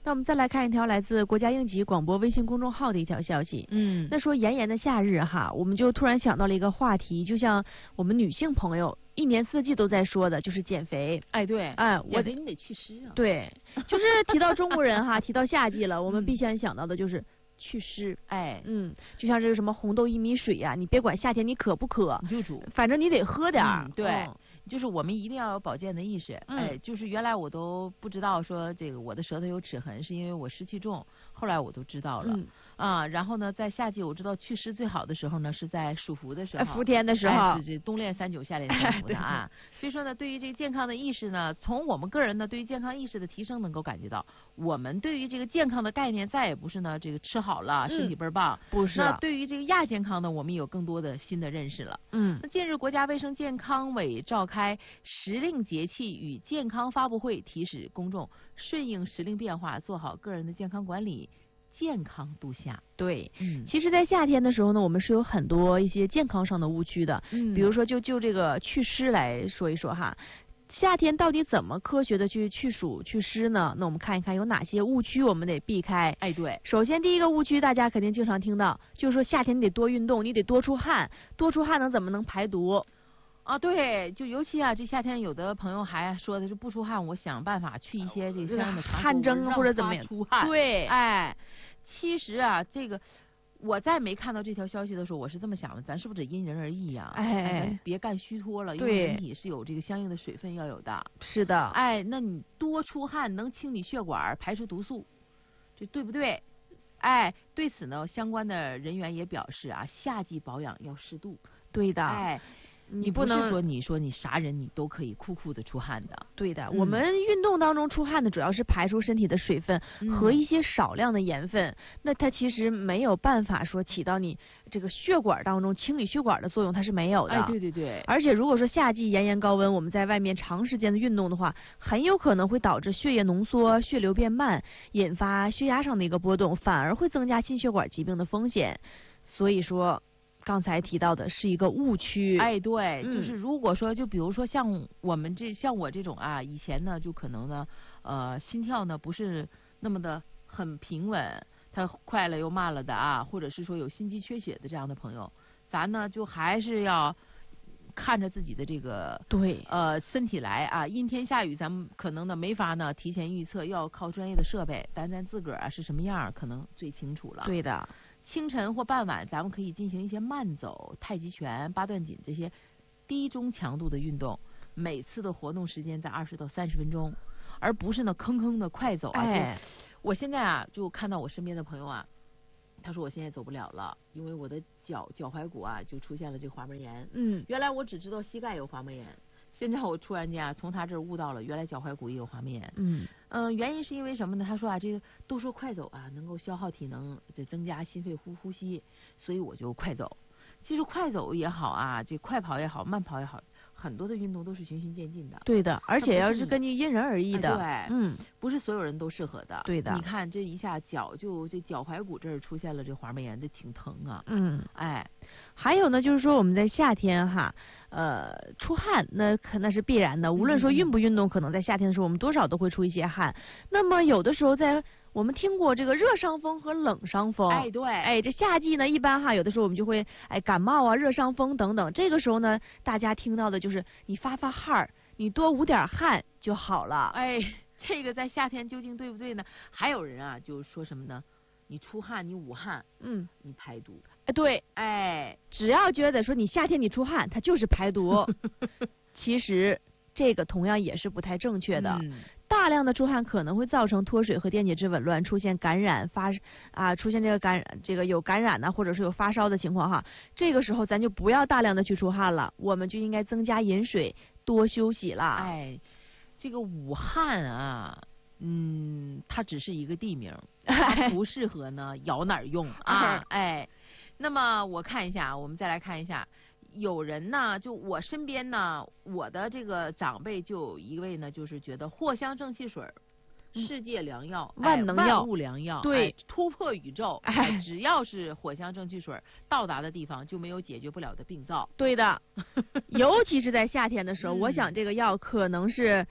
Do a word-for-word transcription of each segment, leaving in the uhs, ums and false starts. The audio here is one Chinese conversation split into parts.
那我们再来看一条来自国家应急广播微信公众号的一条消息。嗯，那说炎炎的夏日哈，我们就突然想到了一个话题，就像我们女性朋友一年四季都在说的，就是减肥。 哎，对， 哎， 我得你得祛湿啊。 对，就是提到中国人哈，提到夏季了，我们必先想到的就是祛湿。 哎， 嗯，就像这个什么红豆薏米水呀、啊，你别管夏天你渴不渴， 你就煮， 反正你得喝点儿、 嗯。对、嗯，就是我们一定要有保健的意识。嗯、哎，就是原来我都不知道说这个我的舌头有齿痕是因为我湿气重，后来我都知道了。嗯啊，然后呢，在夏季我知道祛湿最好的时候呢，是在暑伏的时候， 伏天的时候， 哎、是冬练三九，夏练三伏的啊。所以说呢，对于这个健康的意识呢，从我们个人呢对于健康意识的提升能够感觉到，我们对于这个健康的概念再也不是呢这个吃好了、嗯、身体倍儿棒， 不是。 那对于这个亚健康呢，我们有更多的新的认识了。嗯，那近日国家卫生健康委召开时令节气与健康发布会，提示公众顺应时令变化，做好个人的健康管理。健康度夏， 对，嗯，其实，在夏天的时候呢，我们是有很多一些健康上的误区的，嗯，比如说就就这个祛湿来说一说哈，夏天到底怎么科学的去去暑祛湿呢？那我们看一看有哪些误区我们得避开。 哎，对， 首先第一个误区大家肯定经常听到，就是说夏天你得多运动，你得多出汗，多出汗能怎么能排毒？ 啊，对，就尤其啊，这夏天有的朋友还说的是不出汗，我想办法去一些这个相应的汗蒸或者怎么样出汗。 对， 哎，其实啊，这个我在没看到这条消息的时候，我是这么想的，咱是不是得因人而异呀、啊？哎，咱别干虚脱了，因为人体是有这个相应的水分要有的。 是的， 哎，那你多出汗能清理血管，排出毒素，这对不对？哎，对此呢，相关的人员也表示啊，夏季保养要适度。 对的， 哎。你不能说你说你啥人你都可以酷酷的出汗的， 对的、嗯。我们运动当中出汗的主要是排出身体的水分和一些少量的盐分，嗯、那它其实没有办法说起到你这个血管当中清理血管的作用，它是没有的。 哎，对对对。 而且如果说夏季炎炎高温，我们在外面长时间的运动的话，很有可能会导致血液浓缩、血流变慢，引发血压上的一个波动，反而会增加心血管疾病的风险。所以说。刚才提到的是一个误区， 哎，对，嗯、就是如果说，就比如说像我们这像我这种啊，以前呢就可能呢，呃，心跳呢不是那么的很平稳，它快了又慢了的啊，或者是说有心肌缺血的这样的朋友，咱呢就还是要看着自己的这个对呃身体来啊，阴天下雨咱们可能呢没法呢提前预测，要靠专业的设备，但咱自个儿啊是什么样可能最清楚了。 对的。 清晨或傍晚，咱们可以进行一些慢走、太极拳、八段锦这些低中强度的运动，每次的活动时间在二十到三十分钟，而不是呢吭吭的快走啊。 哎， 我现在啊就看到我身边的朋友啊，他说我现在走不了了，因为我的脚脚踝骨啊就出现了这个滑膜炎。嗯，原来我只知道膝盖有滑膜炎。现在我突然间啊，从他这儿悟到了，原来脚踝骨也有滑膜炎。嗯嗯、呃，原因是因为什么呢？他说啊，这个都说快走啊，能够消耗体能，得增加心肺呼呼吸，所以我就快走。其实快走也好啊，这快跑也好，慢跑也好，很多的运动都是循序渐进的。 对的，而且要是根据因人而异的。 哎、对，嗯，不是所有人都适合的。 对的， 你看这一下脚就这脚踝骨这儿出现了这滑膜炎，这挺疼啊。 嗯， 哎， 还有呢，就是说我们在夏天哈。呃，出汗那可那是必然的，无论说运不运动，可能在夏天的时候我们多少都会出一些汗。那么有的时候在我们听过这个热伤风和冷伤风， 哎对， 哎这夏季呢一般哈，有的时候我们就会哎感冒啊、热伤风等等，这个时候呢大家听到的就是你发发汗，你多捂点汗就好了。 哎，这个在夏天究竟对不对呢？还有人啊就说什么呢？你出汗，你捂汗，嗯，你排毒。 哎，对， 哎， 只要觉得说你夏天你出汗，它就是排毒。其实这个同样也是不太正确的。嗯、大量的出汗可能会造成脱水和电解质紊乱，出现感染发啊，出现这个感染，这个有感染呢，或者是有发烧的情况哈。这个时候咱就不要大量的去出汗了，我们就应该增加饮水，多休息啦。 哎，这个武汉啊。嗯，它只是一个地名，它不适合呢摇哪儿用啊？哎，那么我看一下，我们再来看一下，有人呢，就我身边呢，我的这个长辈就有一位呢，就是觉得藿香正气水，世界良药， 万能药， 万物良药， 对， 突破宇宙，哎，只要是藿香正气水到达的地方，就没有解决不了的病灶。 对的，尤其是在夏天的时候， 嗯、 我想这个药可能是。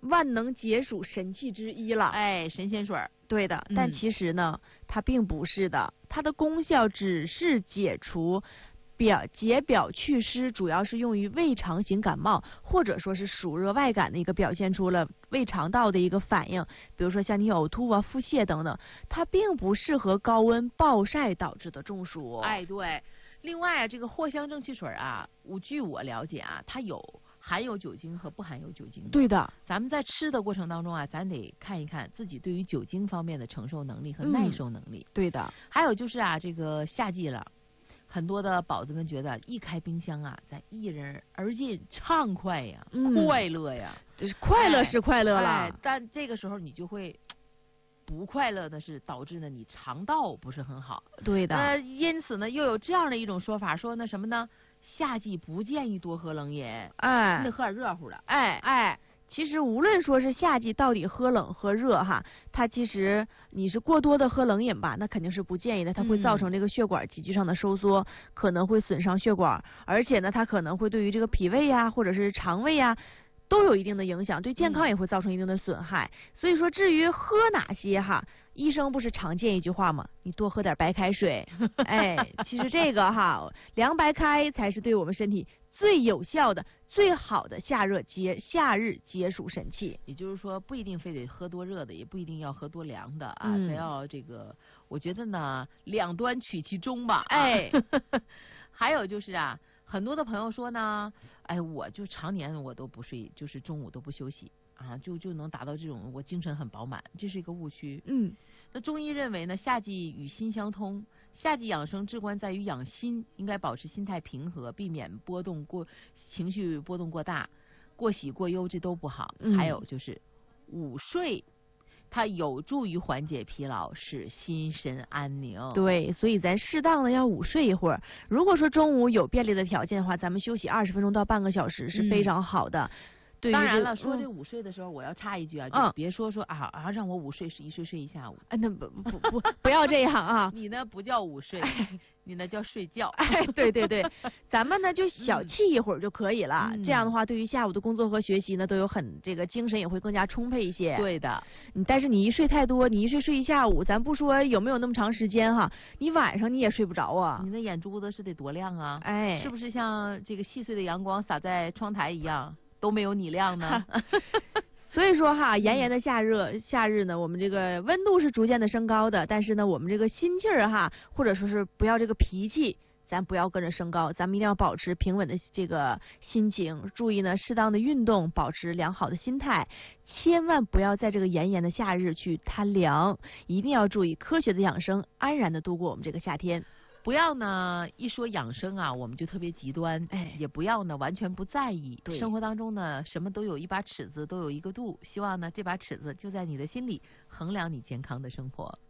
万能解暑神器之一了。 哎，神仙水。 对的，但其实呢，嗯、它并不是的，它的功效只是解除表解表祛湿，主要是用于胃肠型感冒或者说是暑热外感的一个表现出了胃肠道的一个反应，比如说像你呕吐啊、腹泻等等，它并不适合高温暴晒导致的中暑。 哎，对。另外啊，这个藿香正气水啊，我据我了解啊，它有含有酒精和不含有酒精的。 对的， 咱们在吃的过程当中啊，咱得看一看自己对于酒精方面的承受能力和耐受能力。 嗯、对的。 还有就是啊，这个夏季了，很多的宝子们觉得一开冰箱啊，咱一人而进，畅快呀，嗯、快乐呀， 就是快乐是快乐了。 哎哎、但这个时候你就会。不快乐的是导致呢你肠道不是很好。 对的。 呃，因此呢又有这样的一种说法，说那什么呢？夏季不建议多喝冷饮， 哎， 你得喝点热乎的。 哎哎，其实无论说是夏季到底喝冷喝热哈，它其实你是过多的喝冷饮吧，那肯定是不建议的，它会造成这个血管急剧上的收缩，嗯、可能会损伤血管，而且呢它可能会对于这个脾胃呀或者是肠胃呀。都有一定的影响，对健康也会造成一定的损害。嗯、所以说，至于喝哪些哈，医生不是常见一句话吗？你多喝点白开水。哎，其实这个哈，凉白开才是对我们身体最有效的、最好的夏热解夏日解暑神器。 也就是说，不一定非得喝多热的，也不一定要喝多凉的啊，嗯、咱要这个，我觉得呢，两端取其中吧。 哎， 还有就是啊。很多的朋友说呢，哎，我就常年我都不睡，就是中午都不休息啊，就就能达到这种我精神很饱满，这是一个误区。 嗯， 那中医认为呢，夏季与心相通，夏季养生至关在于养心，应该保持心态平和，避免波动过情绪波动过大，过喜过忧这都不好。 嗯、 还有就是午睡。它有助于缓解疲劳，使心神安宁。 对，所以咱适当的要午睡一会儿。如果说中午有便利的条件的话，咱们休息二十分钟到半个小时是非常好的。嗯对当然了，说这午睡的时候，我要插一句啊，嗯、就别说说啊啊，让我午睡是一睡睡一下午。 哎，那不不不不要这样啊！ 你呢不叫午睡，哎、你那叫睡觉。 哎，对对对，咱们呢就小憩一会儿就可以了。嗯、这样的话，对于下午的工作和学习呢，都有很这个精神也会更加充沛一些。 对的， 嗯，但是你一睡太多，你一睡睡一下午，咱不说有没有那么长时间哈，你晚上你也睡不着啊。 你那眼珠子是得多亮啊！ 哎， 是不是像这个细碎的阳光洒在窗台一样？都没有你亮呢， 所以说哈，炎炎的夏热夏日呢，我们这个温度是逐渐的升高的，但是呢，我们这个心气儿哈，或者说是不要这个脾气，咱不要跟着升高，咱们一定要保持平稳的这个心情，注意呢适当的运动，保持良好的心态，千万不要在这个炎炎的夏日去贪凉，一定要注意科学的养生，安然的度过我们这个夏天。 不要呢一说养生啊，我们就特别极端， 哎， 也不要呢完全不在意。 对， 生活当中呢，什么都有一把尺子，都有一个度。希望呢，这把尺子就在你的心里，衡量你健康的生活。